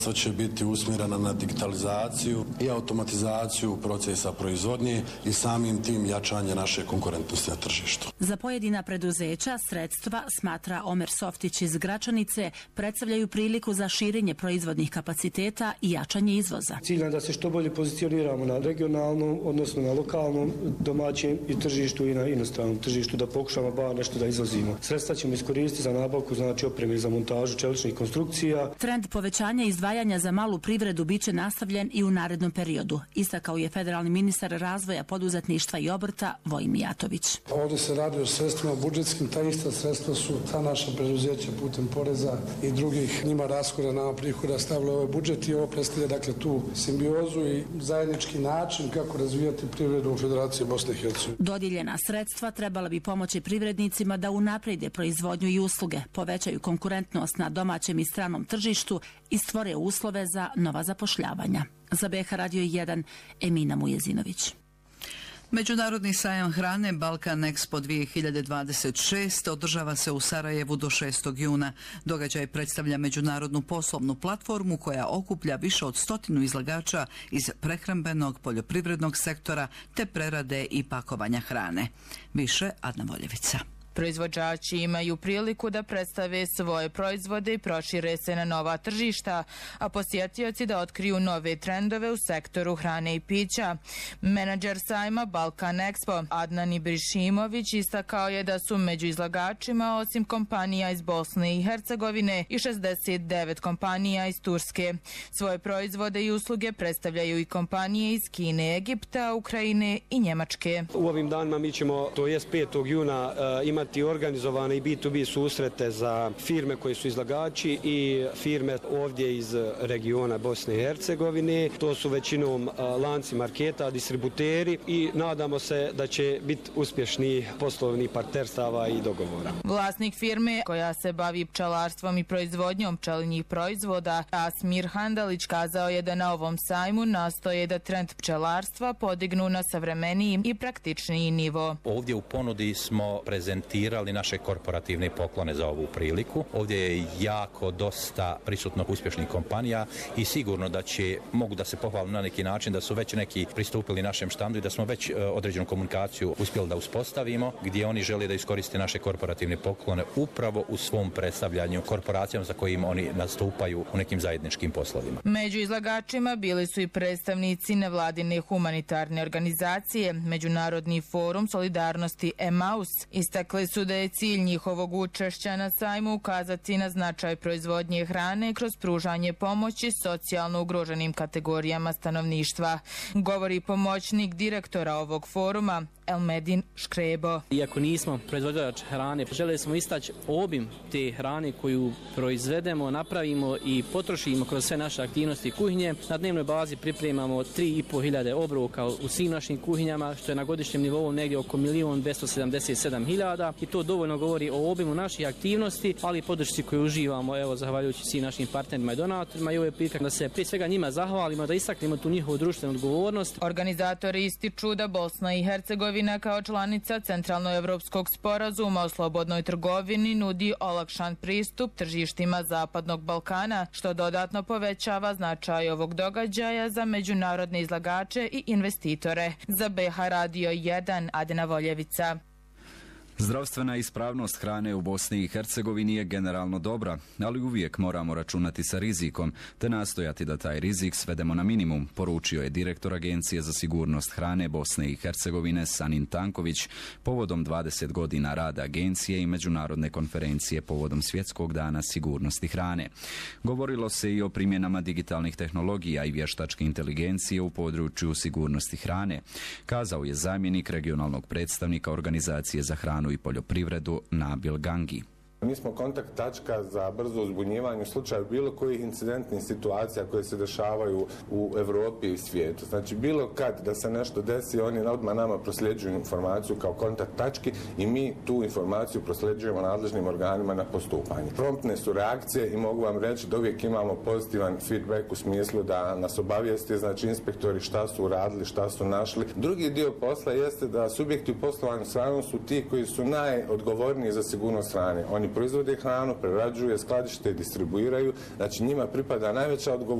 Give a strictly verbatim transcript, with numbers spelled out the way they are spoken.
će biti usmjerena na digitalizaciju i automatizaciju procesa proizvodnje i samim tim jačanje naše konkurentnosti na tržištu. Za pojedina preduzeća sredstva, smatra Omer Softić iz Gračanice, predstavljaju priliku za širenje proizvodnih kapaciteta i jačanje izvoza. Cilj je da se što bolje pozicioniramo na regionalnom, odnosno na lokalnom, domaćem i tržištu i na inostranom tržištu, da pokušamo bar nešto da izvozimo. Sredstva ćemo iskoristiti za nabavku, znači opreme za montažu čeličnih konstrukcija. Trend povećanja izdvajanja za malu privredu biće nastavljen i u narednom periodu, istakao je federalni ministar razvoja poduzetništva i obrta Vojin Mijatović. Ovdje se radi o sredstvima budžetskim, ta ista sredstva su ta naša preduzeća putem poreza i drugih njima rashoda, nama prihoda stavili ovaj budžet i ovo predstavlja dakle tu simbiozu i zajednički način kako razvijati privredu u Federaciji Bosne i Hercegovine. Dodijeljena sredstva trebala bi pomoći privrednicima da unaprede proizvodnju i usluge, povećaju konkurentnost na domaćem i stranom tržištu i stvore uslove za nova zapošljavanja. Za B H Radio jedan, Emina Mujezinović. Međunarodni sajam hrane Balkan Expo dvije hiljade dvadeset šest održava se u Sarajevu do šestog juna. Događaj predstavlja međunarodnu poslovnu platformu koja okuplja više od stotinu izlagača iz prehrambenog, poljoprivrednog sektora te prerade i pakovanja hrane. Više Adna Voljevica. Proizvođači imaju priliku da predstave svoje proizvode i prošire se na nova tržišta, a posjetioci da otkriju nove trendove u sektoru hrane i pića. Menadžer sajma Balkan Expo Adnan Ibrišimović istakao je da su među izlagačima osim kompanija iz Bosne i Hercegovine i šezdeset devet kompanija iz Turske. Svoje proizvode i usluge predstavljaju i kompanije iz Kine, Egipta, Ukrajine i Njemačke. U ovim danima mi ćemo, to jest petog juna, imati imati organizovane i B to B susrete za firme koji su izlagači i firme ovdje iz regiona Bosne i Hercegovine. To su većinom lanci marketa, distributeri i nadamo se da će biti uspješni poslovni partnerstava i dogovora. Vlasnik firme koja se bavi pčelarstvom i proizvodnjom pčelinjih proizvoda, Asmir Handalić, kazao je da na ovom sajmu nastoje da trend pčelarstva podignu na savremeniji i praktičniji nivo. Ovdje u ponudi smo prezentirali naše korporativne poklone za ovu priliku. Ovdje je jako dosta prisutno uspješnih kompanija i sigurno da će, mogu da se pohvalim na neki način, da su već neki pristupili našem štandu i da smo već određenu komunikaciju uspjeli da uspostavimo, gdje oni žele da iskoriste naše korporativne poklone upravo u svom predstavljanju korporacijama za kojim oni nastupaju u nekim zajedničkim poslovima. Među izlagačima bili su i predstavnici nevladine humanitarne organizacije, Međunarodni forum solidarnosti Emaus. Istakli su da je cilj njihovog učešća na sajmu ukazati na značaj proizvodnje hrane kroz pružanje pomoći socijalno ugroženim kategorijama stanovništva. Govori pomoćnik direktora ovog foruma, Elmedin Škrebo. Iako nismo proizvođač hrane, želeli smo istaći obim te hrane koju proizvedemo, napravimo i potrošimo kroz sve naše aktivnosti kuhinje. Na dnevnoj bazi pripremamo tri i po hiljade obroka u svim našim kuhinjama, što je na godišnjem nivou negdje oko milion dvjesto sedamdeset sedam hiljada i to dovoljno govori o obimu naših aktivnosti, ali i podršci koju uživamo, evo, zahvaljujući svim našim partnerima i donatorima, i ovo je prilika da se prije svega njima zahvalimo, da istaknemo tu njihovu društvenu odgovornost. Organizatori ističu da Bosna i Hercegovina kao članica Centralnoevropskog sporazuma o slobodnoj trgovini nudi olakšan pristup tržištima Zapadnog Balkana, što dodatno povećava značaj ovog događaja za međunarodne izlagače i investitore. Za B H Radio jedan, Adina Voljevica. Zdravstvena ispravnost hrane u Bosni i Hercegovini je generalno dobra, ali uvijek moramo računati sa rizikom, te nastojati da taj rizik svedemo na minimum, poručio je direktor Agencije za sigurnost hrane Bosne i Hercegovine Sanin Tanković povodom dvadeset godina rada agencije i međunarodne konferencije povodom Svjetskog dana sigurnosti hrane. Govorilo se i o primjenama digitalnih tehnologija i vještačke inteligencije u području sigurnosti hrane, kazao je zamjenik regionalnog predstavnika Organizacije za hranu i poljoprivredu Nabil Gangi. Mi smo kontakt tačka za brzo uzbunjivanje u slučaju bilo kojih incidentnih situacija koje se dešavaju u Evropi i svijetu. Znači bilo kad da se nešto desi, oni odmah nama prosljeđuju informaciju kao kontakt tački i mi tu informaciju prosljeđujemo nadležnim organima na postupanje. Promptne su reakcije i mogu vam reći da uvijek imamo pozitivan feedback u smislu da nas obavijesti, znači inspektori šta su uradili, šta su našli. Drugi dio posla jeste da subjekti u poslovanju s hranom su ti koji su najodgovorniji za sigurnost hrane. Oni proizvode hranu, prerađuju, skladište, distribuiraju, znači njima pripada najveća odgovornost